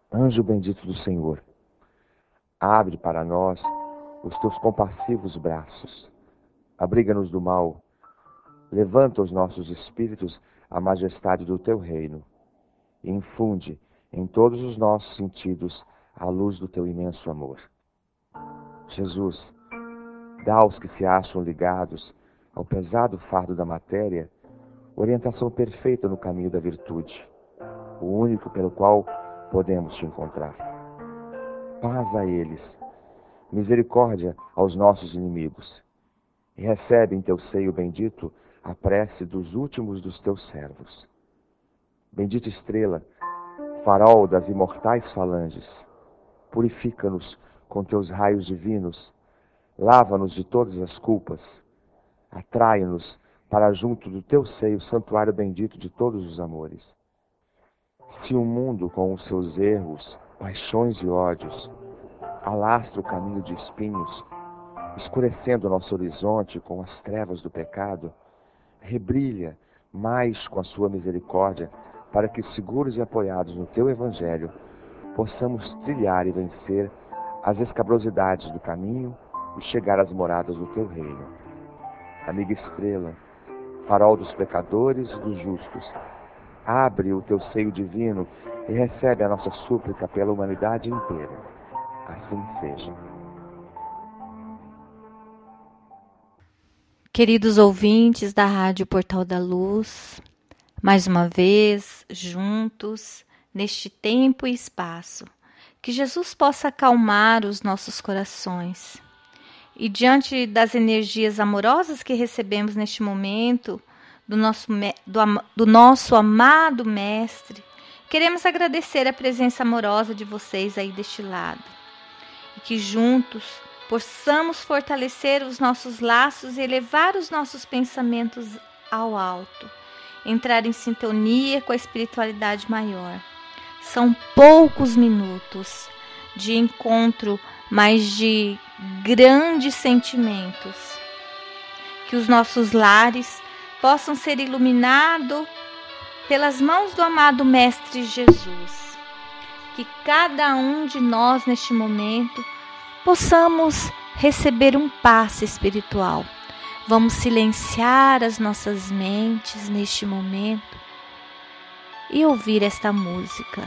Anjo bendito do Senhor, abre para nós os teus compassivos braços. Abriga-nos do mal. Levanta os nossos espíritos à majestade do teu reino. E infunde em todos os nossos sentidos a luz do teu imenso amor. Jesus, dá aos que se acham ligados ao pesado fardo da matéria orientação perfeita no caminho da virtude, o único pelo qual podemos te encontrar. Paz a eles, misericórdia aos nossos inimigos, e recebe em teu seio bendito a prece dos últimos dos teus servos. Bendita estrela, farol das imortais falanges, purifica-nos com teus raios divinos, lava-nos de todas as culpas, atrai-nos para junto do teu seio, santuário bendito de todos os amores. Se o mundo com os seus erros, paixões e ódios alastra o caminho de espinhos, escurecendo o nosso horizonte com as trevas do pecado, rebrilha mais com a sua misericórdia, para que, seguros e apoiados no teu Evangelho, possamos trilhar e vencer as escabrosidades do caminho e chegar às moradas do teu reino. Amiga estrela, farol dos pecadores e dos justos, abre o teu seio divino e recebe a nossa súplica pela humanidade inteira. Assim seja. Queridos ouvintes da Rádio Portal da Luz, mais uma vez, juntos, neste tempo e espaço, que Jesus possa acalmar os nossos corações. E diante das energias amorosas que recebemos neste momento, do nosso amado Mestre, queremos agradecer a presença amorosa de vocês aí deste lado. E que juntos possamos fortalecer os nossos laços e elevar os nossos pensamentos ao alto, entrar em sintonia com a espiritualidade maior. São poucos minutos de encontro, mas de grandes sentimentos. Que os nossos lares possam ser iluminados pelas mãos do amado Mestre Jesus. Que cada um de nós neste momento possamos receber um passe espiritual. Vamos silenciar as nossas mentes neste momento e ouvir esta música.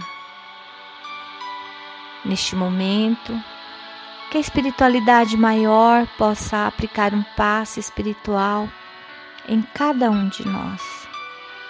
Neste momento, que a espiritualidade maior possa aplicar um passe espiritual em cada um de nós.